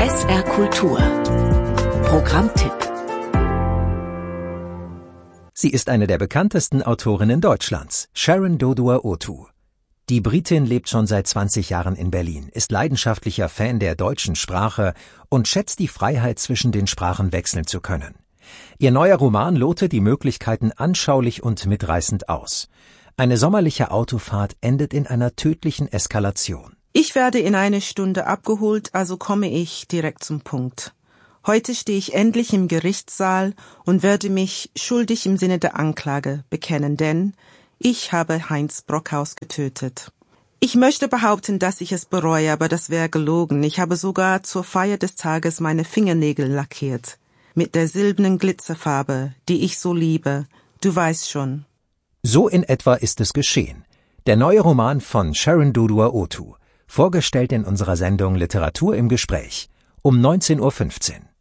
SR Kultur Programmtipp. Sie ist eine der bekanntesten Autorinnen Deutschlands, Sharon Dodua-Otoo. Die Britin lebt schon seit 20 Jahren in Berlin, ist leidenschaftlicher Fan der deutschen Sprache und schätzt die Freiheit, zwischen den Sprachen wechseln zu können. Ihr neuer Roman lotet die Möglichkeiten anschaulich und mitreißend aus. Eine sommerliche Autofahrt endet in einer tödlichen Eskalation. Ich werde in einer Stunde abgeholt, also komme ich direkt zum Punkt. Heute stehe ich endlich im Gerichtssaal und werde mich schuldig im Sinne der Anklage bekennen, denn ich habe Heinz Brockhaus getötet. Ich möchte behaupten, dass ich es bereue, aber das wäre gelogen. Ich habe sogar zur Feier des Tages meine Fingernägel lackiert. Mit der silbernen Glitzerfarbe, die ich so liebe. Du weißt schon. So in etwa ist es geschehen. Der neue Roman von Sharon Dodua-Otoo, vorgestellt in unserer Sendung Literatur im Gespräch um 19:15 Uhr.